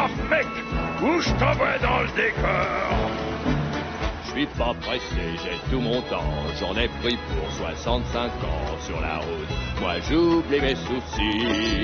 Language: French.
Paf, mec, ou je t'envoie dans le décor. Je suis pas pressé, j'ai tout mon temps. J'en ai pris pour 65 ans sur la route. Moi j'oublie mes soucis.